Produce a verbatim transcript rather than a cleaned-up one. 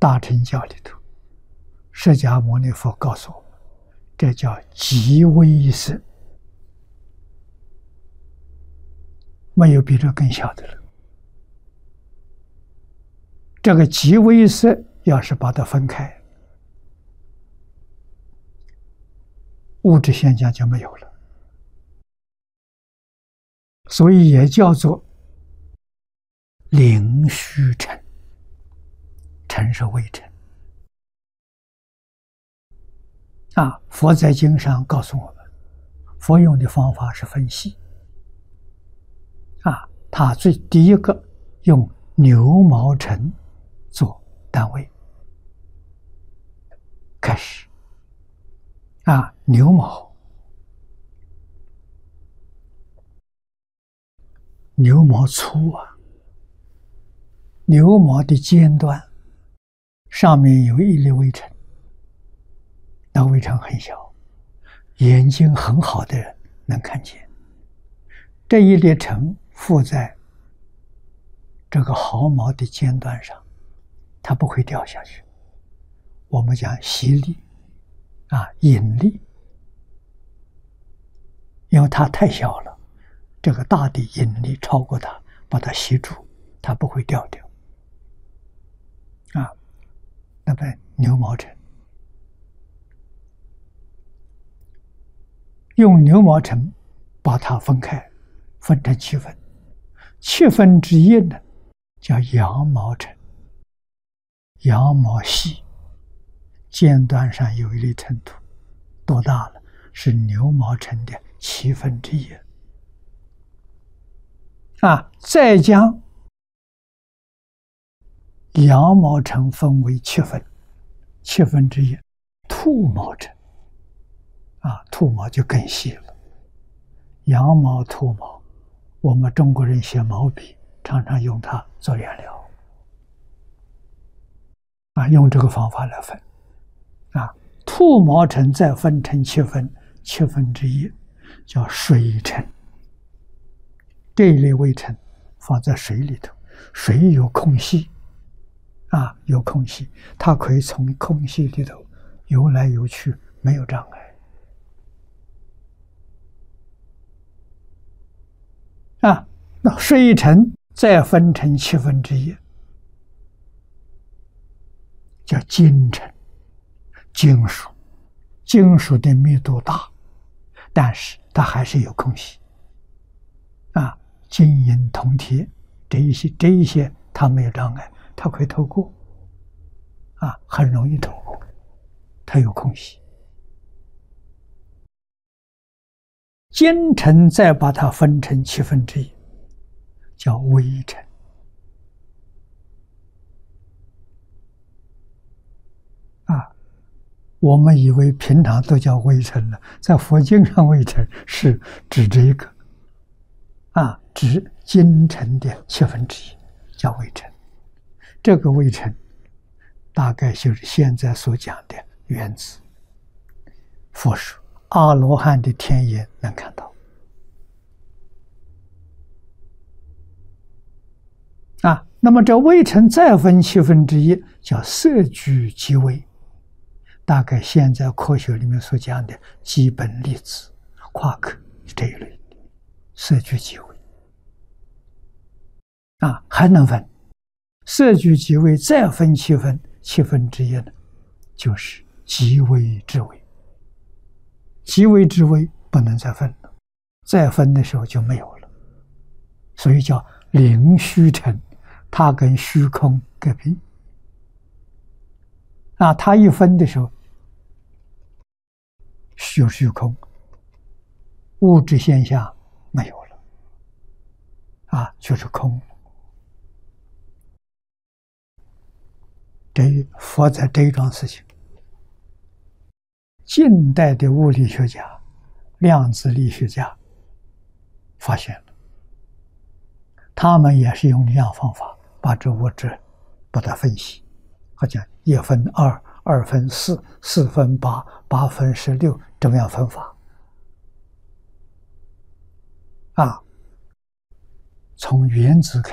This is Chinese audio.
大乘教里头，释迦牟尼佛告诉我们，这叫极微色，没有比这更小的了。这个极微色要是把它分开，物质现象就没有了，所以也叫做灵虚尘，尘是微尘啊。佛在经上告诉我们，佛用的方法是分析啊，他最第一个用牛毛尘做单位开始啊，牛毛，牛毛粗啊，牛毛的尖端上面有一粒微尘，那微尘很小，眼睛很好的人能看见。这一粒尘附在这个毫毛的尖端上，它不会掉下去。我们讲吸力啊，引力，因为它太小了，这个大的引力超过它，把它吸住，它不会掉掉啊。那么牛毛尘，用牛毛尘把它分开，分成七分，七分之一呢叫羊毛尘，羊毛细，尖端上有一粒尘土，多大了？是牛毛尘的七分之一啊。再将羊毛尘分为七分，七分之一兔毛尘啊，兔毛就更细了。羊毛、兔毛，我们中国人写毛笔常常用它做原料啊，用这个方法来分啊。兔毛尘再分成七分，七分之一叫水尘。这一类微尘放在水里头，水有空隙啊，有空隙，它可以从空隙里头游来游去，没有障碍啊。那水尘再分成七分之一，叫金尘，金属，金属的密度大，但是它还是有空隙啊。金银铜铁这一些这一些它没有障碍，它可以透过啊，很容易透过，它有空隙。金尘再把它分成七分之一，叫微尘啊。我们以为平常都叫微尘了，在佛经上微尘是指这个啊，指金尘的七分之一叫微尘。这个微尘大概就是现在所讲的原子。佛说阿罗汉的天眼能看到啊。那么这微尘再分七分之一叫色聚即微，大概现在科学里面所讲的基本粒子、夸克这一类色聚即微啊，还能分色聚即微，再分七分，七分之一呢，就是极微之微。极微之微不能再分了，再分的时候就没有了，所以叫灵虚尘。它跟虚空隔壁啊，它一分的时候，有虚空，物质现象没有了啊，就是空。这佛在这一桩事情，近代的物理学家、量子力学家发现了，他们也是用这样方法把这物质把它分析，好像一分二，二分四，四分八，八分十六，这样分法啊，从原子开